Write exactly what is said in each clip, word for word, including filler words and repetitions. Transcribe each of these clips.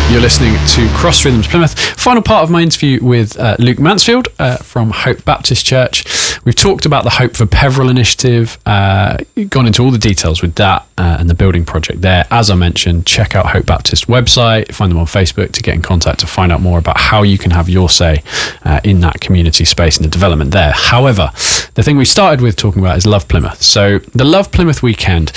You're listening to Cross Rhythms Plymouth. Final part of my interview with uh, Luke Mansfield uh, from Hope Baptist Church. We've talked about the Hope for Peveril initiative, uh, gone into all the details with that uh, and the building project there. As I mentioned, check out Hope Baptist website, find them on Facebook to get in contact to find out more about how you can have your say uh, in that community space and the development there. However, the thing we started with talking about is Love Plymouth. So the Love Plymouth weekend,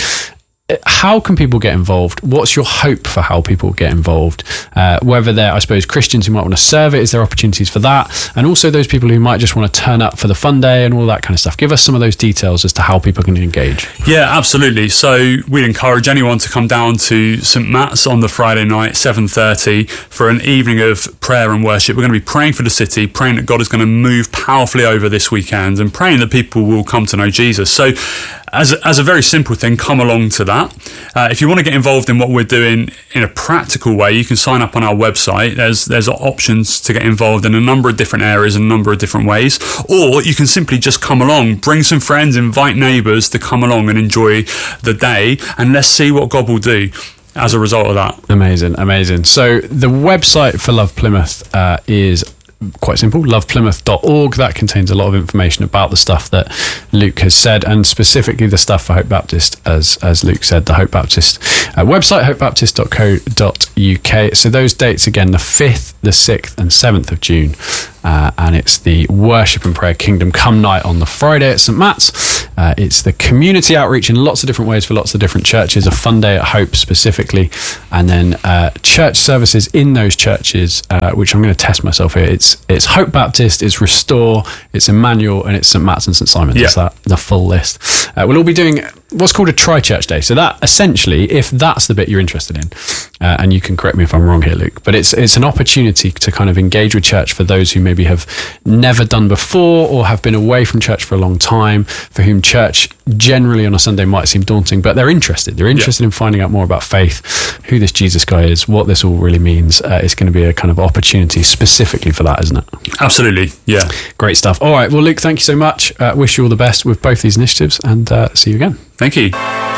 how can people get involved? What's your hope for how people get involved? Uh, whether they're, I suppose, Christians who might want to serve it, is there opportunities for that? And also those people who might just want to turn up for the fun day and all that kind of stuff. Give us some of those details as to how people can engage. Yeah, absolutely. So we'd encourage anyone to come down to St Matt's on the Friday night, seven thirty, for an evening of prayer and worship. We're going to be praying for the city, praying that God is going to move powerfully over this weekend and praying that people will come to know Jesus. So As a, as a very simple thing, come along to that. Uh, if you want to get involved in what we're doing in a practical way, you can sign up on our website. There's there's options to get involved in a number of different areas and a number of different ways. Or you can simply just come along, bring some friends, invite neighbours to come along and enjoy the day, and let's see what God will do as a result of that. Amazing, amazing. So the website for Love Plymouth uh, is quite simple, love plymouth dot org. That contains a lot of information about the stuff that Luke has said, and specifically the stuff for Hope Baptist, as as Luke said, the Hope Baptist uh, website, hope baptist dot co dot uk. So those dates again, the fifth, the sixth and seventh of June, uh, and it's the Worship and Prayer Kingdom Come night on the Friday at St Matt's. Uh, it's the community outreach in lots of different ways for lots of different churches, a fun day at Hope specifically, and then uh, church services in those churches, uh, which I'm going to test myself here. It's It's Hope Baptist, it's Restore, it's Emmanuel, and it's St Matt's and St Simon's. Yeah. Is that the full list? Uh, we'll all be doing what's called a Tri-Church Day. So that essentially, if that's the bit you're interested in, uh, and you can correct me if I'm wrong here, Luke, but it's it's an opportunity to kind of engage with church for those who maybe have never done before or have been away from church for a long time, for whom church generally on a Sunday might seem daunting, but they're interested. They're interested yeah. in finding out more about faith, who this Jesus guy is, what this all really means. Uh, it's going to be a kind of opportunity specifically for that, isn't it? Absolutely, yeah. Great stuff. All right, well, Luke, thank you so much. Uh, wish you all the best with both these initiatives, and uh, see you again. Thank you.